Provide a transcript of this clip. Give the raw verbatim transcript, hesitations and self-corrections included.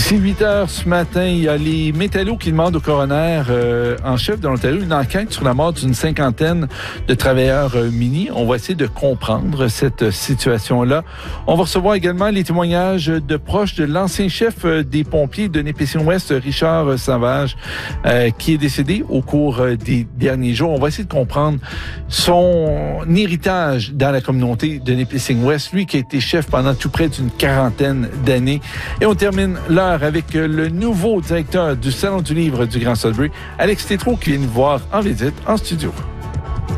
D'ici huit heures ce matin, il y a les métallos qui demandent au coroner euh, en chef de l'Ontario une enquête sur la mort d'une cinquantaine de travailleurs euh, miniers. On va essayer de comprendre cette situation-là. On va recevoir également les témoignages de proches de l'ancien chef euh, des pompiers de Nipissing-Ouest, Richard Savage, euh, qui est décédé au cours euh, des derniers jours. On va essayer de comprendre son héritage dans la communauté de Nipissing-Ouest, lui qui a été chef pendant tout près d'une quarantaine d'années. Et on termine l'heure avec le nouveau directeur du Salon du livre du Grand Sudbury, Alex Tétrault, qui vient nous voir en visite en studio.